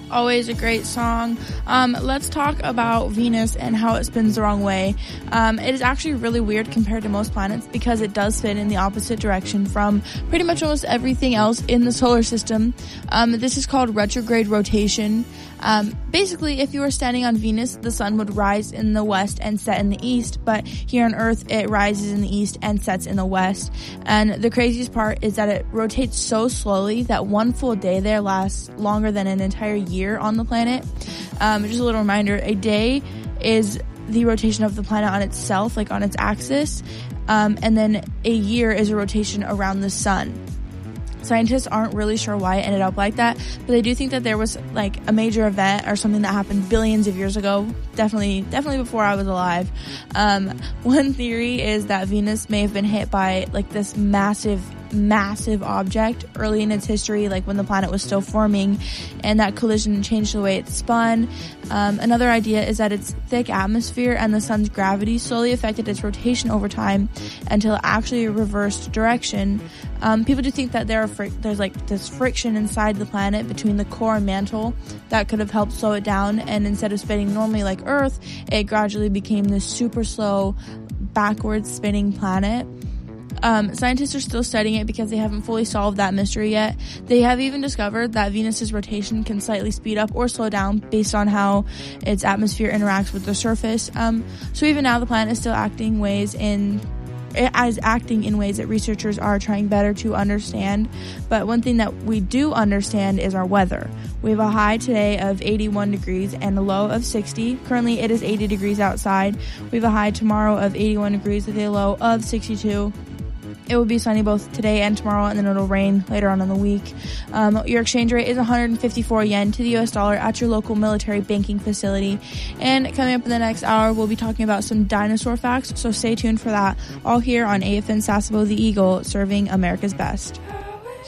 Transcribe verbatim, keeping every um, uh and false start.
Always a great song. Um, let's talk about Venus and how it spins the wrong way. Um, it is actually really weird compared to most planets because it does spin in the opposite direction from pretty much almost everything else in the solar system. Um, this is called retrograde rotation. Um, basically, if you were standing on Venus, the sun would rise in the west and set in the east, but here on Earth, it rises in the east and sets in the west. And the craziest part is that it rotates so slowly that one full day there lasts longer than an entire year on the planet. Um, just a little reminder, a day is the rotation of the planet on itself, like on its axis, um, and then a year is a rotation around the sun. Scientists aren't really sure why it ended up like that, but they do think that there was like a major event or something that happened billions of years ago. Definitely, definitely before I was alive. Um, one theory is that Venus may have been hit by like this massive, massive object early in its history, like when the planet was still forming, and that collision changed the way it spun. Um, another idea is that its thick atmosphere and the sun's gravity slowly affected its rotation over time until it actually reversed direction. Um, people do think that there are fr- there's like this friction inside the planet between the core and mantle that could have helped slow it down, and instead of spinning normally like Earth, it gradually became this super slow, backwards spinning planet. Um, scientists are still studying it because they haven't fully solved that mystery yet. They have even discovered that Venus's rotation can slightly speed up or slow down based on how its atmosphere interacts with the surface. Um, so even now, the planet is still acting ways in as acting in ways that researchers are trying better to understand. But one thing that we do understand is our weather. We have a high today of eighty-one degrees and a low of sixty. Currently, it is eighty degrees outside. We have a high tomorrow of eighty-one degrees with a low of sixty-two. It will be sunny both today and tomorrow, and then it'll rain later on in the week. Um, your exchange rate is one hundred fifty-four yen to the U S dollar at your local military banking facility. And coming up in the next hour, we'll be talking about some dinosaur facts, so stay tuned for that. All here on A F N Sasebo the Eagle, serving America's best.